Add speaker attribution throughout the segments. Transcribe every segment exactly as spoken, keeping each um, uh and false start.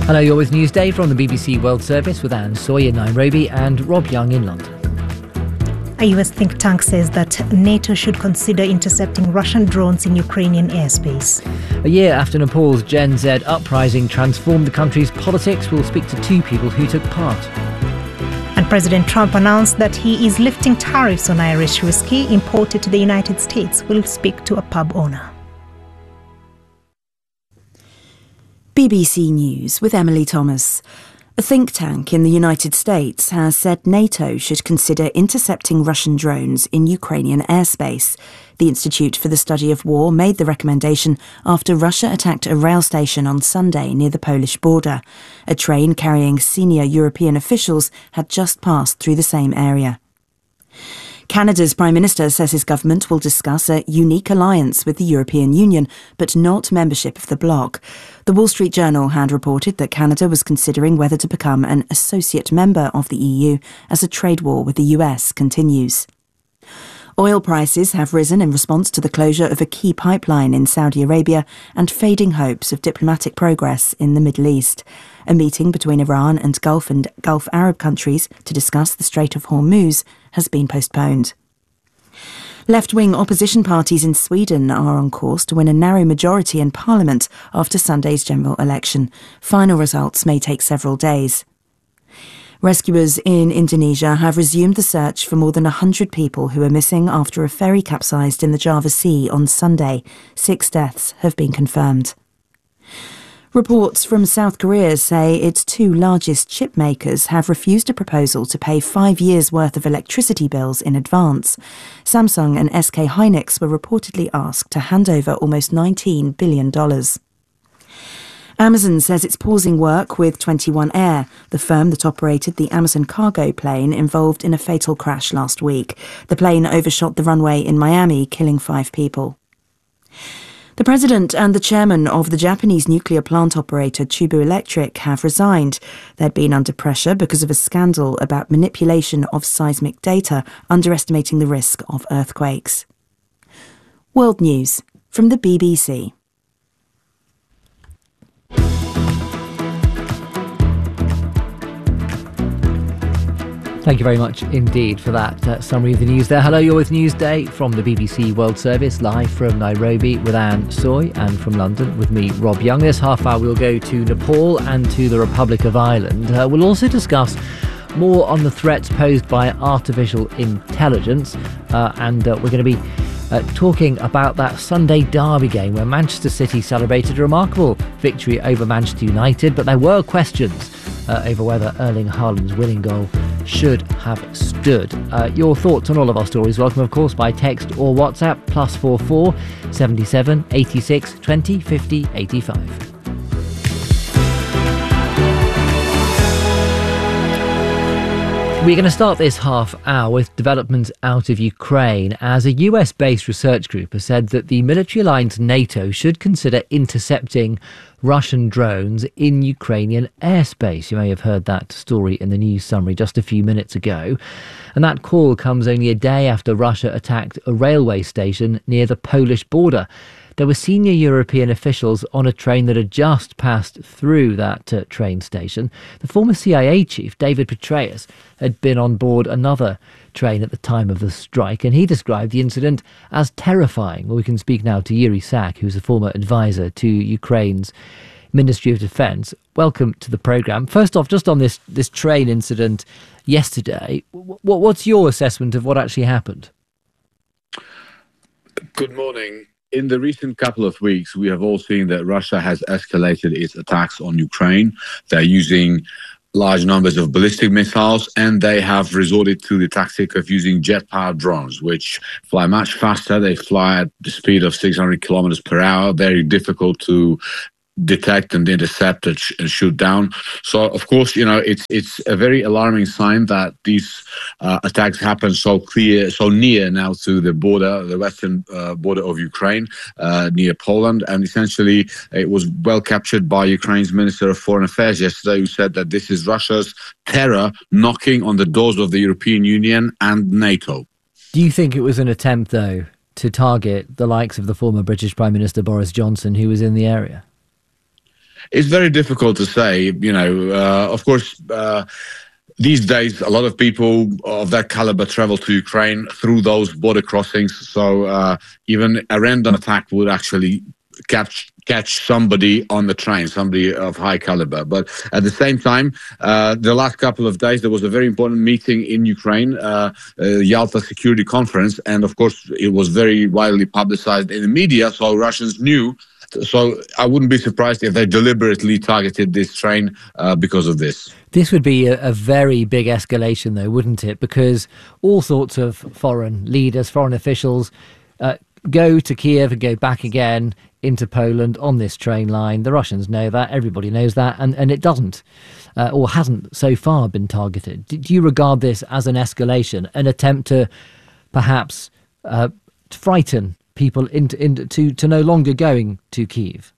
Speaker 1: Hello, you're with Newsday from the B B C World Service with Anne Soy in Nairobi and Rob Young in London.
Speaker 2: A U S think tank says that NATO should consider intercepting Russian drones in Ukrainian airspace.
Speaker 1: A year after Nepal's Gen Z uprising transformed the country's politics, we'll speak to two people who took part.
Speaker 2: And President Trump announced that he is lifting tariffs on Irish whiskey imported to the United States. We'll speak to a pub owner.
Speaker 3: B B C News with Emily Thomas. A think tank in the United States has said NATO should consider intercepting Russian drones in Ukrainian airspace. The Institute for the Study of War made the recommendation after Russia attacked a rail station on Sunday near the Polish border. A train carrying senior European officials had just passed through the same area. Canada's Prime Minister says his government will discuss a unique alliance with the European Union, but not membership of the bloc. The Wall Street Journal had reported that Canada was considering whether to become an associate member of the E U as a trade war with the U S continues. Oil prices have risen in response to the closure of a key pipeline in Saudi Arabia and fading hopes of diplomatic progress in the Middle East. A meeting between Iran and Gulf and Gulf Arab countries to discuss the Strait of Hormuz has been postponed. Left-wing opposition parties in Sweden are on course to win a narrow majority in parliament after Sunday's general election. Final results may take several days. Rescuers in Indonesia have resumed the search for more than one hundred people who are missing after a ferry capsized in the Java Sea on Sunday. Six deaths have been confirmed. Reports from South Korea say its two largest chip makers have refused a proposal to pay five years' worth of electricity bills in advance. Samsung and S K Hynix were reportedly asked to hand over almost nineteen billion dollars. Amazon says it's pausing work with twenty-one Air, the firm that operated the Amazon cargo plane involved in a fatal crash last week. The plane overshot the runway in Miami, killing five people. The president and the chairman of the Japanese nuclear plant operator Chubu Electric have resigned. They'd been under pressure because of a scandal about manipulation of seismic data, underestimating the risk of earthquakes. World News from the B B C.
Speaker 1: Thank you very much indeed for that uh, summary of the news there. Hello, you're with Newsday from the B B C World Service, live from Nairobi with Anne Soy, and from London with me, Rob Young. This half hour we'll go to Nepal and to the Republic of Ireland. Uh, we'll also discuss more on the threats posed by artificial intelligence, uh, and uh, we're going to be Uh, talking about that Sunday derby game where Manchester City celebrated a remarkable victory over Manchester United, but there were questions uh, over whether Erling Haaland's winning goal should have stood. Uh, your thoughts on all of our stories, welcome of course by text or WhatsApp, plus four four seventy-seven eighty-six twenty fifty eighty-five. We're going to start this half hour with developments out of Ukraine, as a U S-based research group has said that the military alliance NATO should consider intercepting Russian drones in Ukrainian airspace. You may have heard that story in the news summary just a few minutes ago. And that call comes only a day after Russia attacked a railway station near the Polish border. There were senior European officials on a train that had just passed through that uh, train station. The former C I A chief, David Petraeus, had been on board another train at the time of the strike, and he described the incident as terrifying. Well, we can speak now to Yuri Sak, who's a former advisor to Ukraine's Ministry of Defence. Welcome to the programme. First off, just on this, this train incident yesterday, w- what's your assessment of what actually happened?
Speaker 4: Good morning. In the recent couple of weeks, we have all seen that Russia has escalated its attacks on Ukraine. They're using large numbers of ballistic missiles, and they have resorted to the tactic of using jet-powered drones, which fly much faster. They fly at the speed of six hundred kilometers per hour, very difficult to detect and intercept and, sh- and shoot down. So, of course, you know, it's it's a very alarming sign that these uh, attacks happen so clear, so near now to the border, the western uh, border of Ukraine, uh, near Poland. And essentially, it was well captured by Ukraine's Minister of Foreign Affairs yesterday, who said that this is Russia's terror knocking on the doors of the European Union and NATO.
Speaker 1: Do you think it was an attempt, though, to target the likes of the former British Prime Minister Boris Johnson, who was in the area?
Speaker 4: It's very difficult to say. You know, uh, of course, uh, these days, a lot of people of that caliber travel to Ukraine through those border crossings. So uh, even a random attack would actually catch catch somebody on the train, somebody of high caliber. But at the same time, uh, the last couple of days, there was a very important meeting in Ukraine, uh, uh, Yalta Security Conference. And of course, it was very widely publicized in the media. So Russians knew. So I wouldn't be surprised if they deliberately targeted this train uh, because of this.
Speaker 1: This would be a, a very big escalation, though, wouldn't it? Because all sorts of foreign leaders, foreign officials uh, go to Kiev and go back again into Poland on this train line. The Russians know that, everybody knows that, and, and it doesn't uh, or hasn't so far been targeted. Do, do you regard this as an escalation, an attempt to perhaps uh, frighten people into, into to, to no longer going to Kyiv?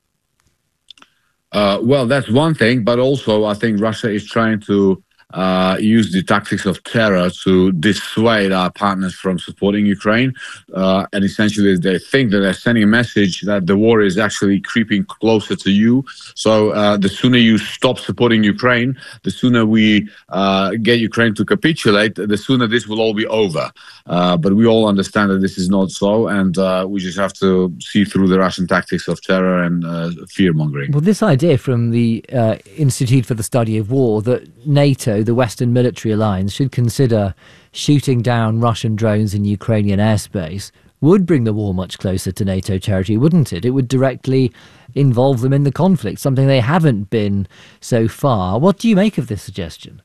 Speaker 4: Uh, well, that's one thing, but also I think Russia is trying to uh, use the tactics of terror to dissuade our partners from supporting Ukraine. Uh, and essentially, they think that they're sending a message that the war is actually creeping closer to you. So uh, the sooner you stop supporting Ukraine, the sooner we uh, get Ukraine to capitulate, the sooner this will all be over. Uh, but we all understand that this is not so, and uh, we just have to see through the Russian tactics of terror and uh, fear-mongering.
Speaker 1: Well, this idea from the uh, Institute for the Study of War that NATO, the Western military alliance, should consider shooting down Russian drones in Ukrainian airspace would bring the war much closer to NATO territory, wouldn't it? It would directly involve them in the conflict, something they haven't been so far. What do you make of this suggestion?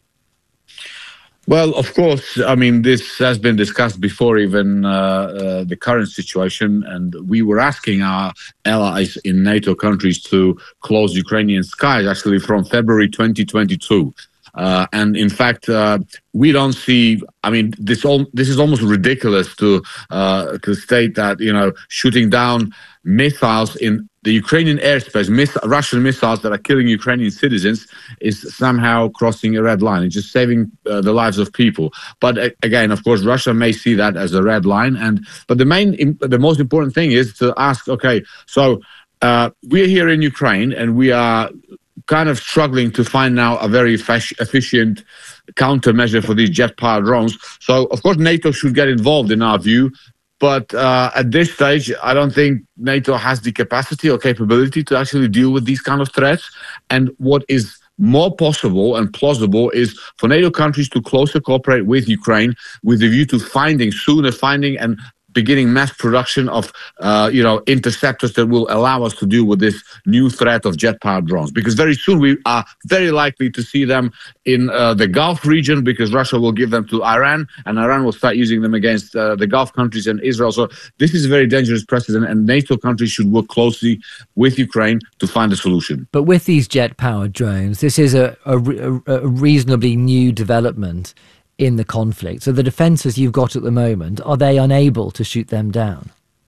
Speaker 4: Well, of course, I mean, this has been discussed before even uh, uh, the current situation, and we were asking our allies in NATO countries to close Ukrainian skies actually from February twenty twenty-two. Uh, and in fact, uh, we don't see, I mean, this all, this is almost ridiculous to uh, to state that, you know, shooting down missiles in the Ukrainian airspace, miss, Russian missiles that are killing Ukrainian citizens is somehow crossing a red line. It's just saving uh, the lives of people. But uh, again, of course, Russia may see that as a red line. And but the main, the most important thing is to ask, okay, so uh, we're here in Ukraine and we are kind of struggling to find now a very efficient countermeasure for these jet-powered drones. So, of course, NATO should get involved in our view. But uh, at this stage, I don't think NATO has the capacity or capability to actually deal with these kind of threats. And what is more possible and plausible is for NATO countries to closer cooperate with Ukraine with the view to finding, sooner finding and beginning mass production of, uh, you know, interceptors that will allow us to deal with this new threat of jet-powered drones. Because very soon we are very likely to see them in uh, the Gulf region, because Russia will give them to Iran, and Iran will start using them against uh, the Gulf countries and Israel. So this is a very dangerous precedent, and NATO countries should work closely with Ukraine to find a solution.
Speaker 1: But with these jet-powered drones, this is a, a, a reasonably new development in the conflict. So the defences you've got at the moment, are they unable to shoot them down?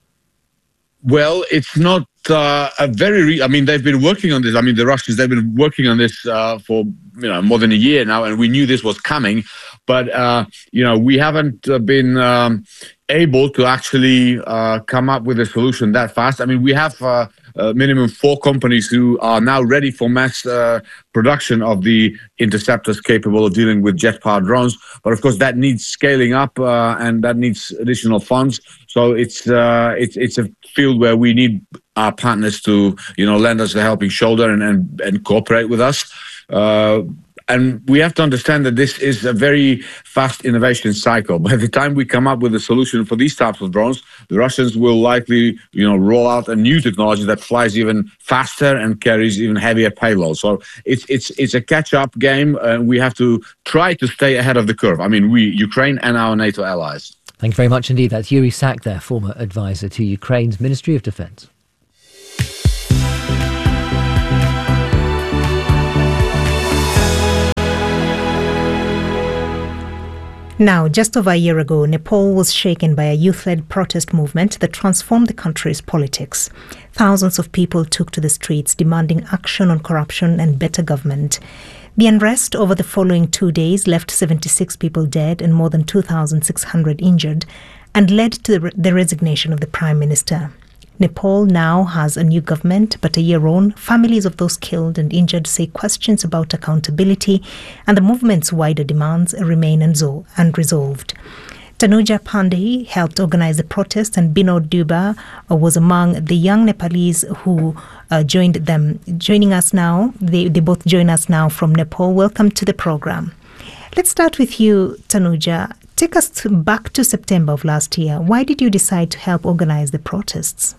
Speaker 4: Well, it's not uh, a very... Re- I mean, they've been working on this. I mean, the Russians, they've been working on this uh, for, you know, more than a year now, and we knew this was coming. But, uh, you know, we haven't uh, been um, able to actually uh, come up with a solution that fast. I mean, we have... Uh, Uh, minimum four companies who are now ready for mass uh, production of the interceptors capable of dealing with jet-powered drones. But of course, that needs scaling up uh, and that needs additional funds. So it's uh, it's it's a field where we need our partners to, you know, lend us a helping shoulder and and, and cooperate with us. Uh, And we have to understand that this is a very fast innovation cycle. By the time we come up with a solution for these types of drones, the Russians will likely, you know, roll out a new technology that flies even faster and carries even heavier payload. So it's it's it's a catch-up game, and we have to try to stay ahead of the curve. I mean, we, Ukraine and our NATO allies.
Speaker 1: Thank you very much indeed. That's Yuri Sak there, former advisor to Ukraine's Ministry of Defence.
Speaker 2: Now, just over a year ago, Nepal was shaken by a youth-led protest movement that transformed the country's politics. Thousands of people took to the streets demanding action on corruption and better government. The unrest over the following two days left seventy-six people dead and more than two thousand six hundred injured, and led to the, re- the resignation of the Prime Minister. Nepal now has a new government, but a year on, families of those killed and injured say questions about accountability and the movement's wider demands remain unresolved. Tanuja Pandey helped organize the protest, and Binod Dubba was among the young Nepalese who uh, joined them. Joining us now, they, they both join us now from Nepal. Welcome to the program. Let's start with you, Tanuja. Take us to, back to September of last year. Why did you decide to help organize the protests?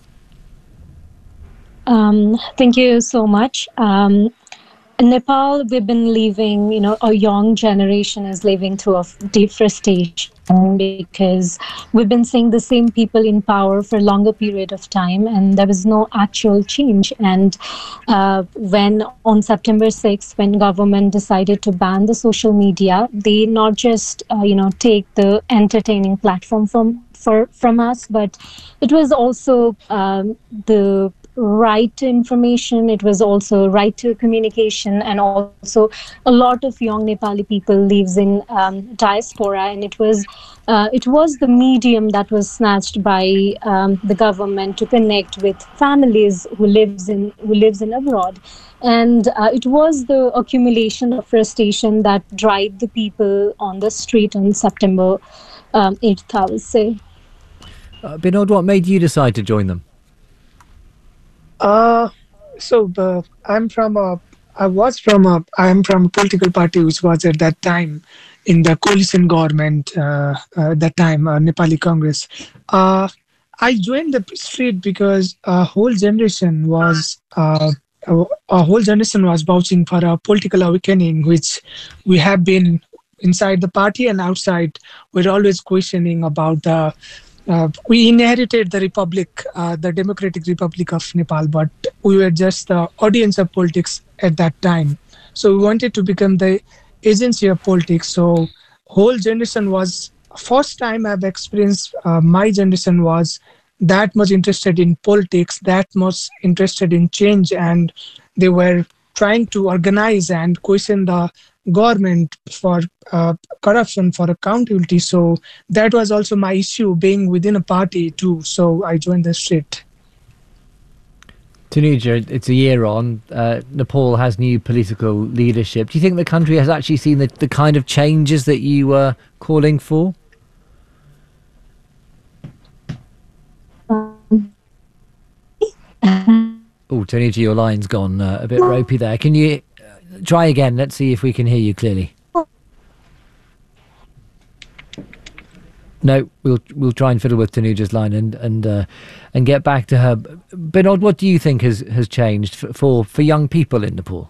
Speaker 5: Um, thank you so much. Um, in Nepal, we've been living, you know, a young generation is living through a deep frustration because we've been seeing the same people in power for a longer period of time, and there was no actual change. And uh, when on September sixth, when government decided to ban the social media, they not just, uh, you know, take the entertaining platform from for from us, but it was also um, the right to information, it was also right to communication, and also a lot of young Nepali people lives in um, diaspora, and it was uh, it was the medium that was snatched by um, the government to connect with families who lives in who lives in abroad. And uh, it was the accumulation of frustration that drive the people on the street on September um, eighth, I would say.
Speaker 1: Uh, Binod, what made you decide to join them?
Speaker 6: Uh, so uh, I'm from a, I was from a, I'm from a political party which was at that time in the coalition government, uh, uh, at that time, uh, Nepali Congress. Uh, I joined the street because a whole generation was, uh, a, a whole generation was vouching for a political awakening, which we have been inside the party and outside. We're always questioning about the Uh, we inherited the republic, uh, the Democratic Republic of Nepal, but we were just the audience of politics at that time. So we wanted to become the agency of politics. So whole generation was, first time I've experienced, uh, my generation was that much interested in politics, that much interested in change, and they were trying to organize and question the government for uh, corruption, for accountability. So that was also my issue, being within a party too. So I joined the street.
Speaker 1: Tanuja, it's a year on. Uh, Nepal has new political leadership. Do you think the country has actually seen the, the kind of changes that you were calling for? Oh, Tanuja, your line's gone uh, a bit ropey there. Can you uh, try again? Let's see if we can hear you clearly. No, we'll we'll try and fiddle with Tanuja's line and and uh, and get back to her. Binod, what do you think has, has changed for, for for young people in Nepal?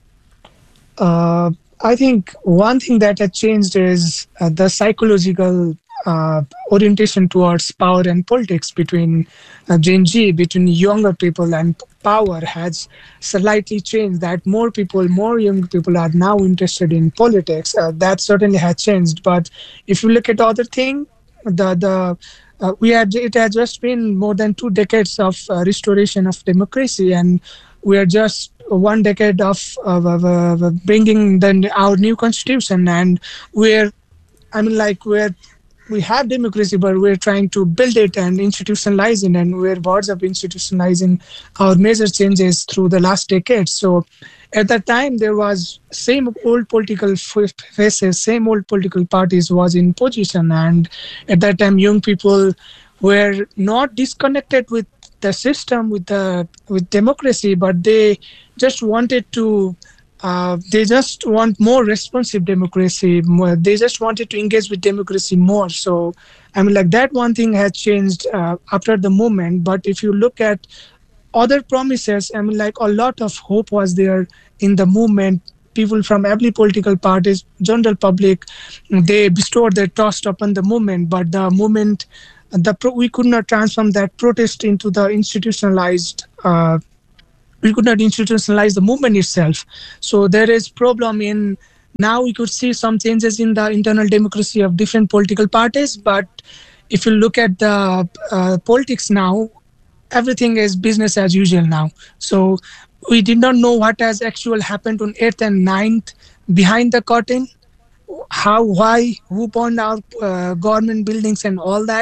Speaker 6: Uh, I think one thing that has changed is uh, the psychological uh, orientation towards power and politics between uh, Gen Z, between younger people and power has slightly changed. That more people, more young people are now interested in politics. Uh, that certainly has changed. But if you look at other thing, the the uh, we had it has just been more than two decades of uh, restoration of democracy, and we are just one decade of, of, of, of bringing the, our new constitution, and we're, I mean, like we're, we have democracy, but we're trying to build it and institutionalize it, and we're words of institutionalizing our major changes through the last decade. So at that time, there was same old political faces, same old political parties was in position, and at that time, young people were not disconnected with the system, with the with democracy, but they just wanted to uh, they just want more responsive democracy. More, they just wanted to engage with democracy more. So I mean, like that one thing has changed uh, after the movement. But if you look at other promises, I mean, like a lot of hope was there in the movement. People from every political parties, general public, they bestowed their trust upon the movement, but the movement The pro- we could not transform that protest into the institutionalized. Uh, we could not institutionalize the movement itself. So there is problem in now. We could see some changes in the internal democracy of different political parties. But if you look at the uh, politics now, everything is business as usual now. So we did not know what has actually happened on eighth and ninth behind the curtain. How, why, who burned our uh, government buildings and all that.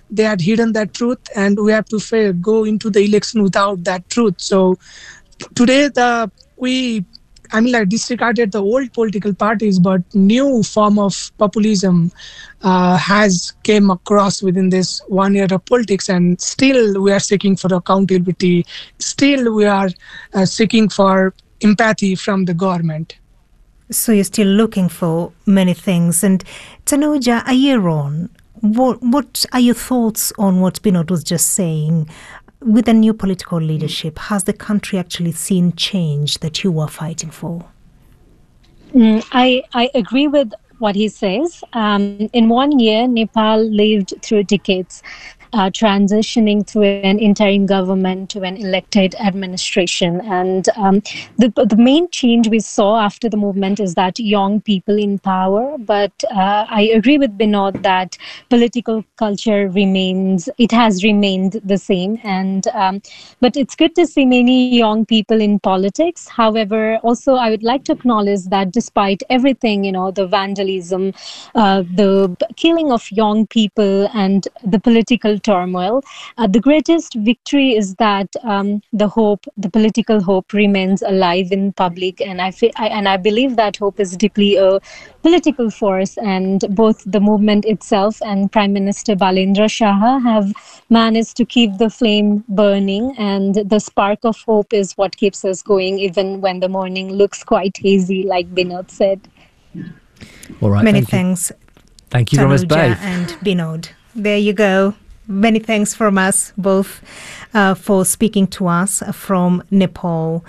Speaker 6: they had hidden that truth, and we have to fail, go into the election without that truth. So today, the we, I mean, like disregarded the old political parties, but new form of populism uh, has came across within this one year of politics, and still we are seeking for accountability. Still, we are uh, seeking for empathy from the government.
Speaker 2: So you're still looking for many things. And Tanuja, a year on, what what are your thoughts on what Binod was just saying? With the new political leadership, has the country actually seen change that you were fighting for?
Speaker 5: Mm, I, I agree with what he says. Um, in one year, Nepal lived through decades. Uh, transitioning through an interim government to an elected administration. And um, the, the main change we saw after the movement is that young people in power. But uh, I agree with Binod that political culture remains, it has remained the same. And um, but it's good to see many young people in politics. However, also I would like to acknowledge that despite everything, you know, the vandalism, uh, the killing of young people and the political turmoil, uh, the greatest victory is that um, the hope, the political hope remains alive in public. And I, fe- I and I believe that hope is deeply a political force, and both the movement itself and Prime Minister Balendra Shah have managed to keep the flame burning, and the spark of hope is what keeps us going even when the morning looks quite hazy, like Binod said.
Speaker 1: All right,
Speaker 2: Many
Speaker 1: thank
Speaker 2: thanks.
Speaker 1: You. Thank you from us
Speaker 2: Tanuja
Speaker 1: both.
Speaker 2: and Binod. There you go. Many thanks from us both uh, for speaking to us from Nepal.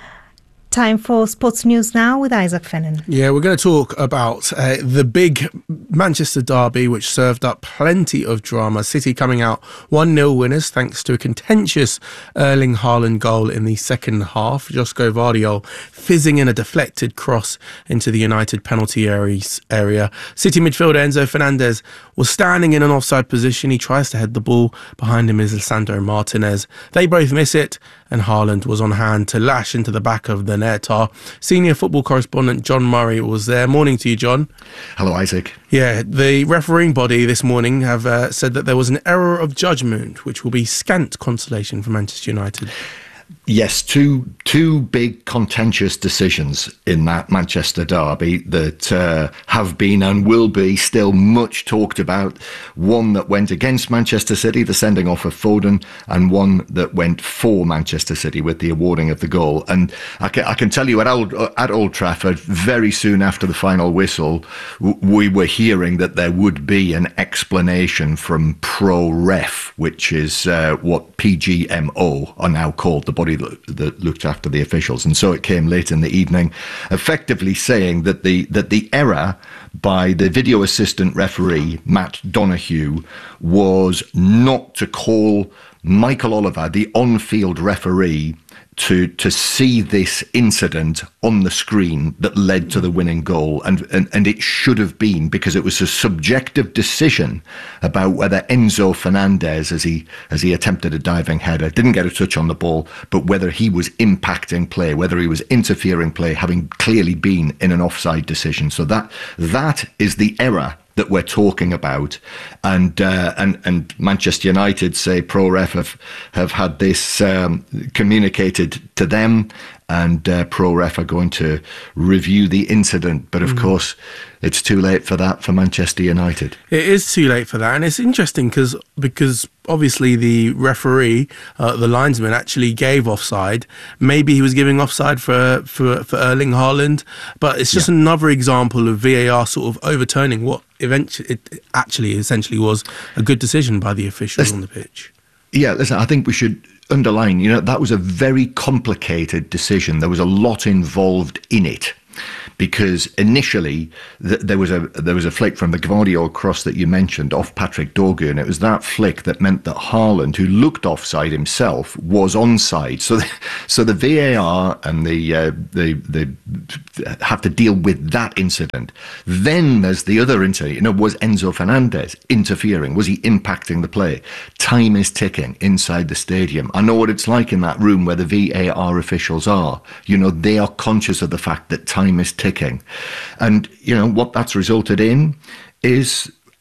Speaker 2: Time for sports news now with Isaac Fennan.
Speaker 7: Yeah, we're going to talk about uh, the big Manchester derby, which served up plenty of drama. City coming out one nil winners thanks to a contentious Erling Haaland goal in the second half. Josko Vardiol fizzing in a deflected cross into the United penalty area. City midfielder Enzo Fernandez was standing in an offside position. He tries to head the ball. Behind him is Lisandro Martinez. They both miss it, and Haaland was on hand to lash into the back of the net. Our senior football correspondent John Murray was there. Morning to you, John.
Speaker 8: Hello, Isaac.
Speaker 7: Yeah, the refereeing body this morning have uh, said that there was an error of judgment, which will be scant consolation for Manchester United.
Speaker 8: Yes, two two big contentious decisions in that Manchester derby that uh, have been and will be still much talked about. One that went against Manchester City, the sending off of Foden, and one that went for Manchester City with the awarding of the goal. And I can, I can tell you at Old, at Old Trafford, very soon after the final whistle, w- we were hearing that there would be an explanation from Pro Ref, which is uh, what P G M O are now called, the body that, that looked after the officials. And so it came late in the evening, effectively saying that the that the error by the video assistant referee Matt Donoghue was not to call Michael Oliver, the on-field referee, to to see this incident on the screen that led to the winning goal. And, and, and it should have been, because it was a subjective decision about whether Enzo Fernandez, as he as he attempted a diving header, didn't get a touch on the ball, but whether he was impacting play, whether he was interfering play, having clearly been in an offside decision. So that that is the error that we're talking about, and uh, and and Manchester United, say Pro Ref, have have had this um, communicated to them, and uh, Pro Ref are going to review the incident. But of mm. course, it's too late for that for Manchester United.
Speaker 7: It is too late for that, and it's interesting because because obviously the referee, uh, the linesman, actually gave offside. Maybe he was giving offside for for, for Erling Haaland, but it's just yeah. another example of V A R sort of overturning what eventually it actually essentially was a good decision by the officials listen, on the pitch.
Speaker 8: Yeah, listen, I think we should underline, you know, that was a very complicated decision. There was a lot involved in it, because initially th- there was a there was a flick from the Gvardiol cross that you mentioned off Patrick Dorgu, and it was that flick that meant that Haaland, who looked offside himself, was onside. So, the, so the V A R and the uh, the the have to deal with that incident. Then there's the other incident. You know, was Enzo Fernandez interfering? Was he impacting the play? Time is ticking inside the stadium. I know what it's like in that room where the V A R officials are. You know, they are conscious of the fact that time is ticking. And, you know, what that's resulted in is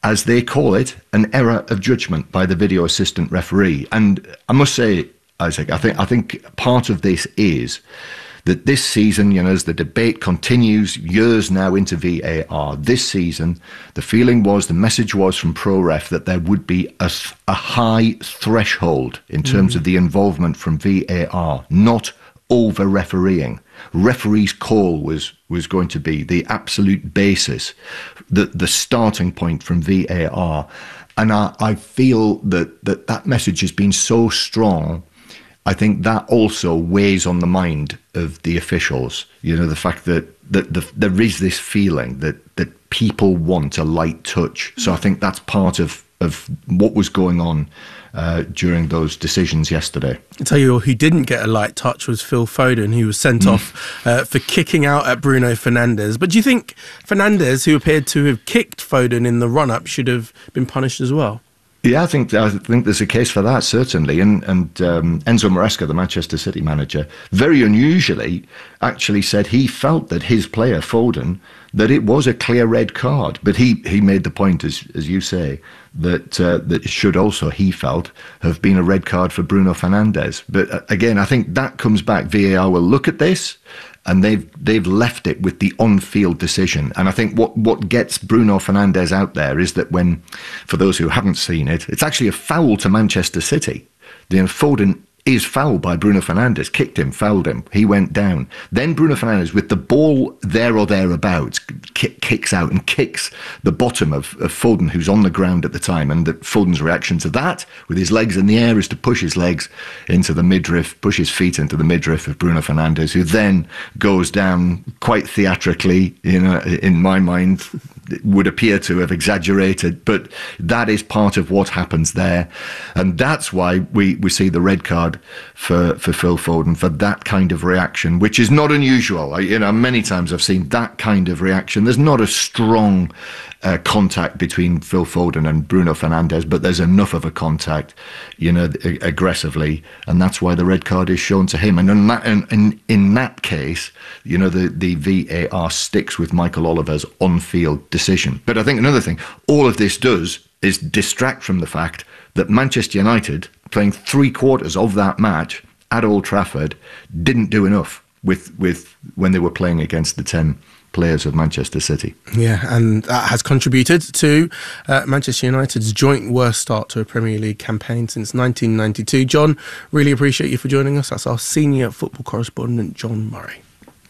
Speaker 8: as they call it, an error of judgment by the video assistant referee. And I must say, Isaac, I think I think part of this is that this season, you know, as the debate continues years now into V A R, this season, the feeling was, the message was from ProRef that there would be a, a high threshold in terms mm-hmm. of the involvement from V A R, not over-refereeing. Referee's call was was going to be the absolute basis, the, the starting point from V A R. And I, I feel that, that that message has been so strong. I think that also weighs on the mind of the officials. You know, the fact that, that the, there is this feeling that, that people want a light touch. So I think that's part of, of what was going on uh, during those decisions yesterday.
Speaker 7: I'll tell you who didn't get a light touch was Phil Foden, who was sent mm. off uh, for kicking out at Bruno Fernandes. But do you think Fernandes, who appeared to have kicked Foden in the run-up, should have been punished as well?
Speaker 8: Yeah, I think I think there's a case for that, certainly. And and um, Enzo Maresca, the Manchester City manager, very unusually actually said he felt that his player, Foden, that it was a clear red card. But he, he made the point, as as you say, that uh, that it should also, he felt, have been a red card for Bruno Fernandes. But uh, again, I think that comes back. V A R will look at this, and they've they've left it with the on-field decision. And I think what, what gets Bruno Fernandes out there is that when, for those who haven't seen it, it's actually a foul to Manchester City. You know, Foden is fouled by Bruno Fernandes, kicked him, fouled him, he went down. Then Bruno Fernandes, with the ball there or thereabouts, kick, kicks out and kicks the bottom of, of Foden, who's on the ground at the time. And the, Foden's reaction to that, with his legs in the air, is to push his legs into the midriff, push his feet into the midriff of Bruno Fernandes, who then goes down quite theatrically, you know, in my mind, would appear to have exaggerated, but that is part of what happens there. And that's why we, we see the red card for, for Phil Foden, for that kind of reaction, which is not unusual. I, you know, many times I've seen that kind of reaction. There's not a strong uh, contact between Phil Foden and Bruno Fernandes, but there's enough of a contact, you know, aggressively, and that's why the red card is shown to him. And in that, in, in, in that case, you know, the, the V A R sticks with Michael Oliver's on-field decision. But I think another thing all of this does is distract from the fact that Manchester United, playing three quarters of that match at Old Trafford, didn't do enough with with when they were playing against the ten players of Manchester City.
Speaker 7: Yeah, and that has contributed to uh, Manchester United's joint worst start to a Premier League campaign since nineteen ninety-two. John, really appreciate you for joining us. That's our senior football correspondent, John Murray.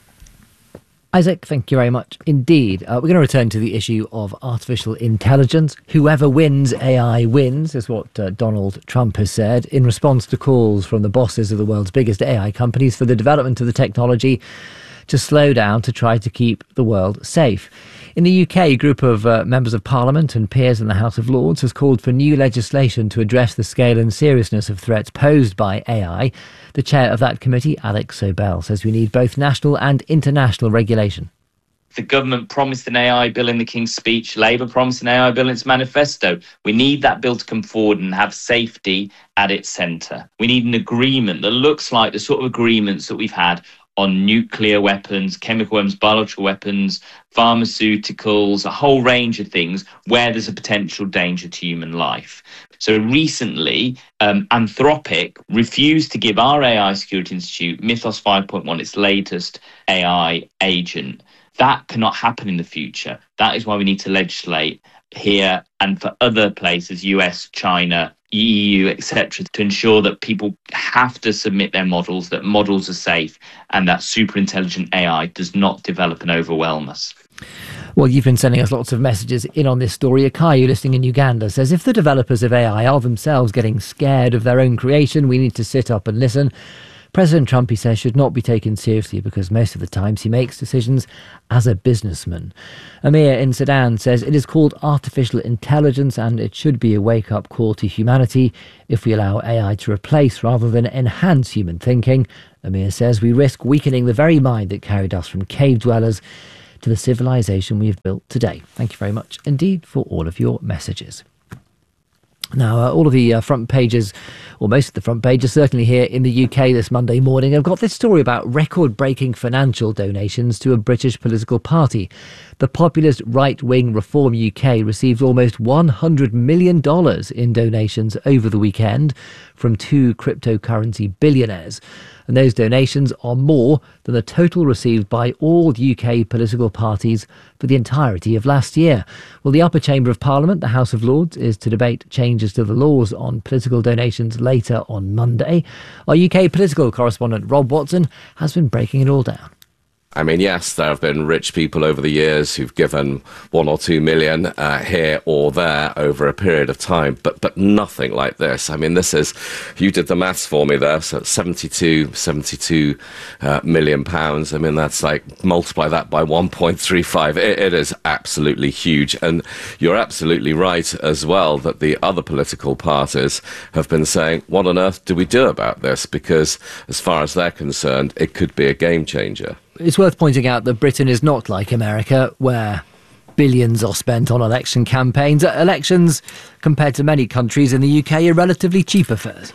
Speaker 1: Isaac, thank you very much indeed. Uh, we're going to return to the issue of artificial intelligence. Whoever wins, A I wins, is what uh, Donald Trump has said in response to calls from the bosses of the world's biggest A I companies for the development of the technology to slow down to try to keep the world safe. In the U K, a group of uh, members of Parliament and peers in the House of Lords has called for new legislation to address the scale and seriousness of threats posed by A I. The chair of that committee, Alex Sobel, says we need both national and international regulation.
Speaker 9: The government promised an A I bill in the King's Speech. Labour promised an A I bill in its manifesto. We need that bill to come forward and have safety at its centre. We need an agreement that looks like the sort of agreements that we've had on nuclear weapons, chemical weapons, biological weapons, pharmaceuticals, a whole range of things where there's a potential danger to human life. So recently, um, Anthropic refused to give our A I Security Institute Mythos five point one, its latest A I agent. That cannot happen in the future. That is why we need to legislate here and for other places, U S, China, E U, et cetera, to ensure that people have to submit their models, that models are safe, and that super intelligent A I does not develop and overwhelm us.
Speaker 1: Well, you've been sending us lots of messages in on this story. Akayu, listening in Uganda, says if the developers of A I are themselves getting scared of their own creation, we need to sit up and listen. President Trump, he says, should not be taken seriously because most of the times he makes decisions as a businessman. Amir in Sudan says it is called artificial intelligence and it should be a wake-up call to humanity. If we allow A I to replace rather than enhance human thinking, Amir says we risk weakening the very mind that carried us from cave dwellers to the civilization we have built today. Thank you very much indeed for all of your messages. Now, uh, all of the uh, front pages, or most of the front pages, certainly here in the U K this Monday morning, have got this story about record-breaking financial donations to a British political party. The populist right-wing Reform U K received almost one hundred million dollars in donations over the weekend from two cryptocurrency billionaires. And those donations are more than the total received by all U K political parties for the entirety of last year. Well, the upper chamber of Parliament, the House of Lords, is to debate changes to the laws on political donations later on Monday. Our U K political correspondent Rob Watson has been breaking it all down.
Speaker 10: I mean, yes, there have been rich people over the years who've given one or two million uh, here or there over a period of time, but but nothing like this. I mean, this is, you did the maths for me there, so seventy-two, seventy-two uh, million pounds. I mean, that's like, multiply that by one point three five. It, it is absolutely huge. And you're absolutely right as well that the other political parties have been saying, what on earth do we do about this? Because as far as they're concerned, it could be a game changer.
Speaker 1: It's worth pointing out that Britain is not like America, where billions are spent on election campaigns. Elections, compared to many countries in the U K, are relatively cheap affairs.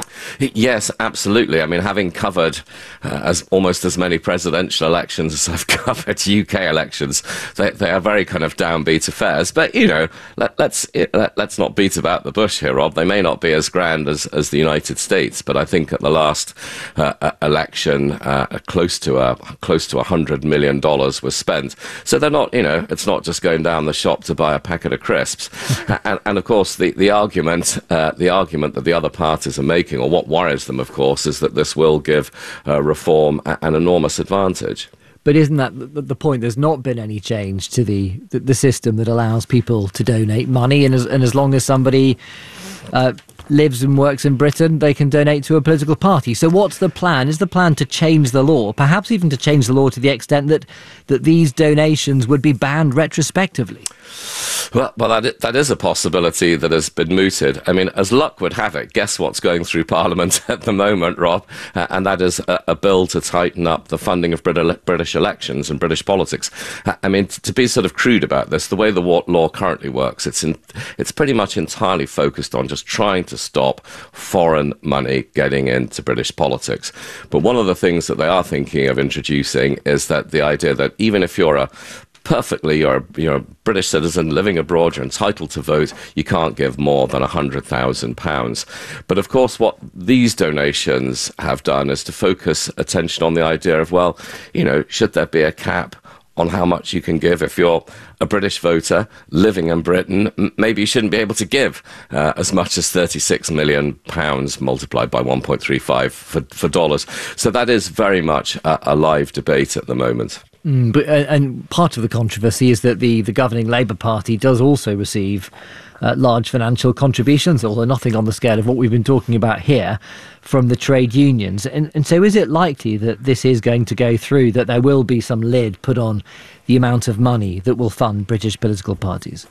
Speaker 10: Yes, absolutely. I mean, having covered uh, as almost as many presidential elections as I've covered U K elections, they, they are very kind of downbeat affairs. But, you know, let, let's let, let's not beat about the bush here, Rob. They may not be as grand as, as the United States, but I think at the last uh, election, uh, close to a close to a hundred million dollars was spent. So they're not, you know, it's not just going down the shop to buy a packet of crisps. and, and of course, the the argument uh, the argument that the other parties are making, or what worries them, of course, is that this will give uh, Reform a- an enormous advantage.
Speaker 1: But isn't that the, the point? There's not been any change to the, the, the system that allows people to donate money, and as, and as long as somebody uh, lives and works in Britain, they can donate to a political party. So what's the plan? Is the plan to change the law, perhaps even to change the law to the extent that, that these donations would be banned retrospectively?
Speaker 10: Well, well that, that is a possibility that has been mooted. I mean, as luck would have it, guess what's going through Parliament at the moment, Rob? Uh, and that is a, a bill to tighten up the funding of Brit- British elections and British politics. Uh, I mean, t- to be sort of crude about this, the way the law currently works, it's in, it's pretty much entirely focused on just trying to stop foreign money getting into British politics. But one of the things that they are thinking of introducing is that the idea that even if you're a perfectly, you're a, you're a British citizen living abroad, you're entitled to vote, you can't give more than one hundred thousand pounds. But of course, what these donations have done is to focus attention on the idea of, well, you know, should there be a cap on how much you can give? If you're a British voter living in Britain, m- maybe you shouldn't be able to give uh, as much as thirty-six million pounds multiplied by one point three five for, for dollars. So that is very much a, a live debate at the moment.
Speaker 1: Mm, but uh, and part of the controversy is that the, the governing Labour Party does also receive uh, large financial contributions, although nothing on the scale of what we've been talking about here, from the trade unions. And, and so is it likely that this is going to go through, that there will be some lid put on the amount of money that will fund British political parties?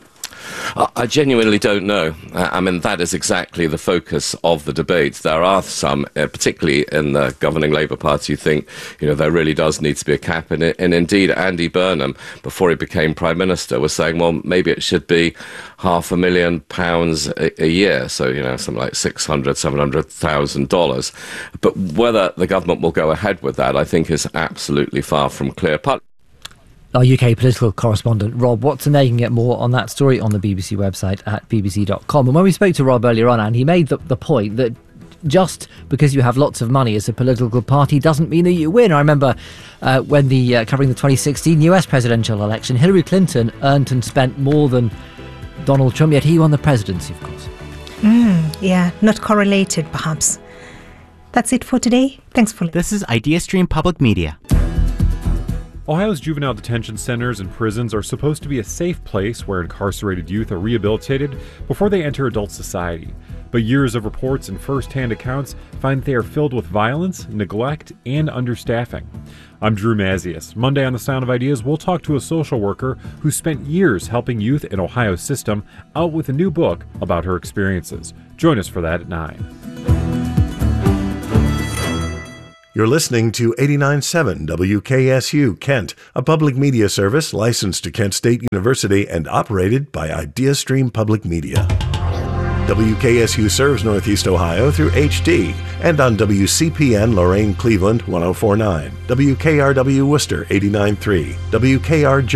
Speaker 10: I genuinely don't know. I mean, that is exactly the focus of the debate. There are some, uh, particularly in the governing Labour Party, who think, you know, there really does need to be a cap in it. And indeed, Andy Burnham, before he became Prime Minister, was saying, well, maybe it should be half a million pounds a, a year. So, you know, something like six hundred, seven hundred thousand dollars. But whether the government will go ahead with that, I think, is absolutely far from clear. Part-
Speaker 1: Our U K political correspondent Rob Watson. There you can get more on that story on the B B C website at b b c dot com. And when we spoke to Rob earlier on, and he made the, the point that just because you have lots of money as a political party doesn't mean that you win. I remember uh, when the uh, covering the twenty sixteen U S presidential election, Hillary Clinton earned and spent more than Donald Trump, yet he won the presidency, of course.
Speaker 2: Mm, yeah, not correlated, perhaps. That's it for today. Thanks for listening.
Speaker 11: This is IdeaStream Public Media.
Speaker 12: Ohio's juvenile detention centers and prisons are supposed to be a safe place where incarcerated youth are rehabilitated before they enter adult society. But years of reports and first-hand accounts find they are filled with violence, neglect, and understaffing. I'm Drew Mazius. Monday on The Sound of Ideas, we'll talk to a social worker who spent years helping youth in Ohio's system, out with a new book about her experiences. Join us for that at nine.
Speaker 13: You're listening to eighty-nine point seven W K S U Kent, a public media service licensed to Kent State University and operated by IdeaStream Public Media. W K S U serves Northeast Ohio through H D and on W C P N Lorain Cleveland one oh four point nine, W K R W Worcester eighty-nine point three, W K R J